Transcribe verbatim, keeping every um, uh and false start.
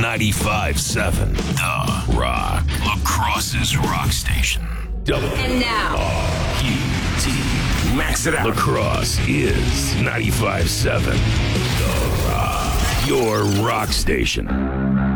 ninety-five seven, The Rock. La Crosse's rock station. W And now, R Q T. Max it out. La Crosse is ninety-five seven, The Rock. Your rock station.